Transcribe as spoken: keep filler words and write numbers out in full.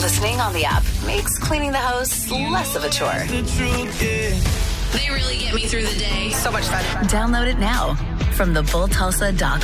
Listening on the app makes cleaning the house less of a chore. They really get me through the day. So much fun. Download it now from the bull tulsa dot com.